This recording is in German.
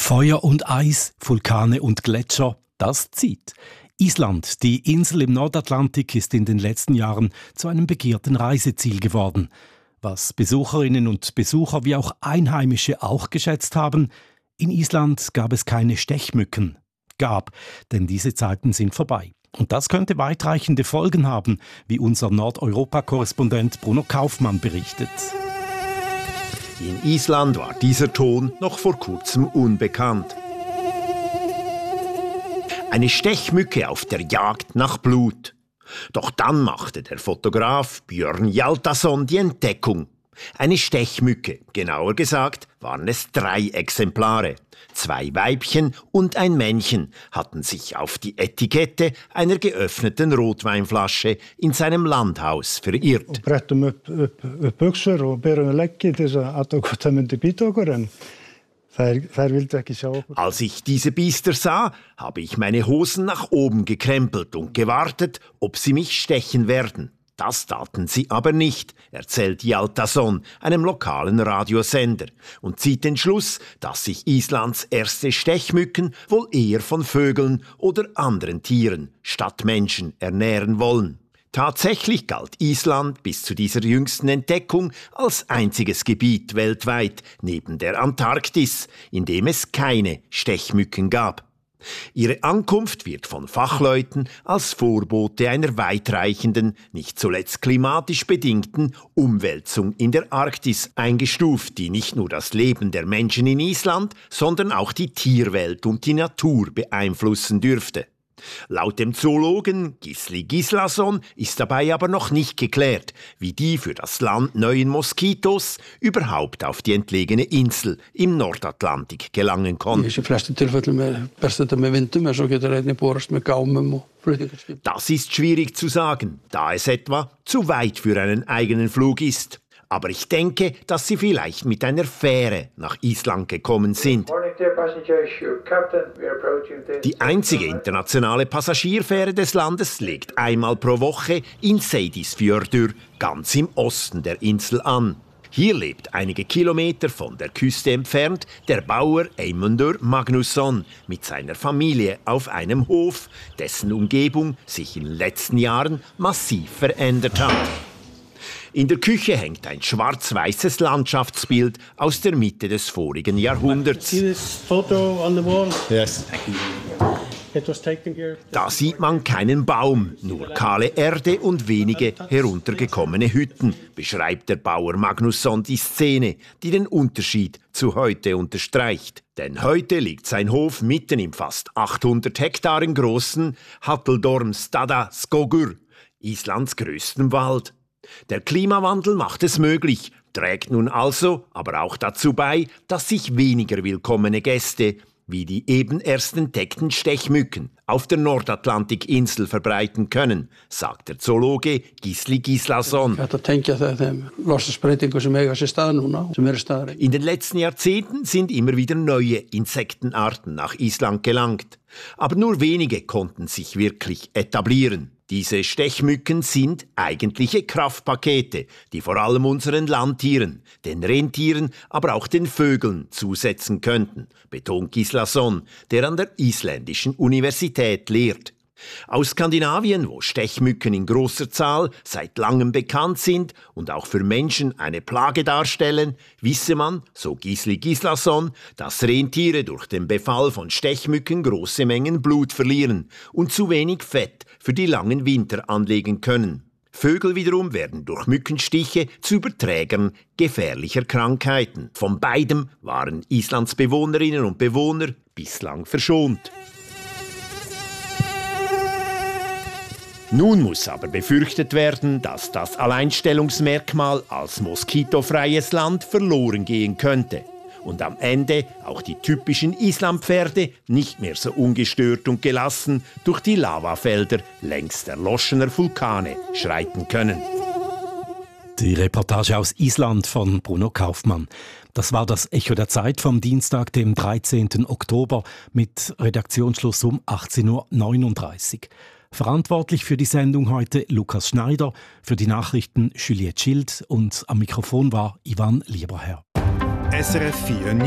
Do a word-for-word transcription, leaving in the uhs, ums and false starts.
Feuer und Eis, Vulkane und Gletscher, das zieht. Island, die Insel im Nordatlantik, ist in den letzten Jahren zu einem begehrten Reiseziel geworden. Was Besucherinnen und Besucher wie auch Einheimische auch geschätzt haben: in Island gab es keine Stechmücken. Gab, denn diese Zeiten sind vorbei. Und das könnte weitreichende Folgen haben, wie unser Nordeuropa-Korrespondent Bruno Kaufmann berichtet. In Island war dieser Ton noch vor kurzem unbekannt. Eine Stechmücke auf der Jagd nach Blut. Doch dann machte der Fotograf Björn Hjaltason die Entdeckung. Eine Stechmücke, genauer gesagt waren es drei Exemplare. Zwei Weibchen und ein Männchen hatten sich auf die Etikette einer geöffneten Rotweinflasche in seinem Landhaus verirrt. Als ich diese Biester sah, habe ich meine Hosen nach oben gekrempelt und gewartet, ob sie mich stechen werden. Das taten sie aber nicht, erzählt Hjaltason einem lokalen Radiosender und zieht den Schluss, dass sich Islands erste Stechmücken wohl eher von Vögeln oder anderen Tieren statt Menschen ernähren wollen. Tatsächlich galt Island bis zu dieser jüngsten Entdeckung als einziges Gebiet weltweit neben der Antarktis, in dem es keine Stechmücken gab. Ihre Ankunft wird von Fachleuten als Vorbote einer weitreichenden, nicht zuletzt klimatisch bedingten Umwälzung in der Arktis eingestuft, die nicht nur das Leben der Menschen in Island, sondern auch die Tierwelt und die Natur beeinflussen dürfte. Laut dem Zoologen Gisli Gíslason ist dabei aber noch nicht geklärt, wie die für das Land neuen Moskitos überhaupt auf die entlegene Insel im Nordatlantik gelangen konnten. Das ist schwierig zu sagen, da es etwa zu weit für einen eigenen Flug ist. Aber ich denke, dass sie vielleicht mit einer Fähre nach Island gekommen sind. Die einzige internationale Passagierfähre des Landes legt einmal pro Woche in Seyðisfjörður, ganz im Osten der Insel, an. Hier lebt einige Kilometer von der Küste entfernt der Bauer Eymundur Magnusson mit seiner Familie auf einem Hof, dessen Umgebung sich in den letzten Jahren massiv verändert hat. In der Küche hängt ein schwarz-weißes Landschaftsbild aus der Mitte des vorigen Jahrhunderts. Da sieht man keinen Baum, nur kahle Erde und wenige heruntergekommene Hütten, beschreibt der Bauer Magnusson die Szene, die den Unterschied zu heute unterstreicht. Denn heute liegt sein Hof mitten im fast achthundert Hektaren großen Hallormsstaðaskógur, Islands größten Wald. Der Klimawandel macht es möglich, trägt nun also aber auch dazu bei, dass sich weniger willkommene Gäste, wie die eben erst entdeckten Stechmücken, auf der Nordatlantikinsel verbreiten können, sagt der Zoologe Gisli Gíslason. In den letzten Jahrzehnten sind immer wieder neue Insektenarten nach Island gelangt. Aber nur wenige konnten sich wirklich etablieren. Diese Stechmücken sind eigentliche Kraftpakete, die vor allem unseren Landtieren, den Rentieren, aber auch den Vögeln zusetzen könnten, betont Gíslason, der an der isländischen Universität lehrt. Aus Skandinavien, wo Stechmücken in großer Zahl seit langem bekannt sind und auch für Menschen eine Plage darstellen, wisse man, so Gisli Gíslason, dass Rentiere durch den Befall von Stechmücken große Mengen Blut verlieren und zu wenig Fett für die langen Winter anlegen können. Vögel wiederum werden durch Mückenstiche zu Überträgern gefährlicher Krankheiten. Von beidem waren Islands Bewohnerinnen und Bewohner bislang verschont. Nun muss aber befürchtet werden, dass das Alleinstellungsmerkmal als moskitofreies Land verloren gehen könnte und am Ende auch die typischen Islandpferde nicht mehr so ungestört und gelassen durch die Lavafelder längst erloschener Vulkane schreiten können. Die Reportage aus Island von Bruno Kaufmann. Das war das Echo der Zeit vom Dienstag, dem dreizehnten Oktober, mit Redaktionsschluss um achtzehn Uhr neununddreißig. Verantwortlich für die Sendung heute Lukas Schneider, für die Nachrichten Juliette Schild und am Mikrofon war Ivan Lieberherr. S R F vier